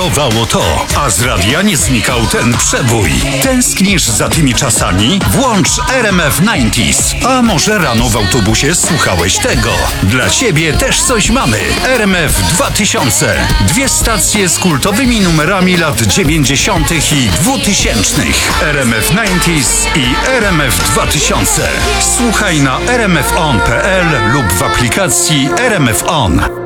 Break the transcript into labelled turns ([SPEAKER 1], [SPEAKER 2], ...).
[SPEAKER 1] bólowało to, a z radia nie znikał ten przebój. Tęsknisz za tymi czasami? Włącz RMF 90s. A może rano w autobusie słuchałeś tego? Dla ciebie też coś mamy. RMF 2000. 2 stacje z kultowymi numerami lat 90. i 2000. RMF 90s i RMF 2000. Słuchaj na rmfon.pl lub w aplikacji RMF On.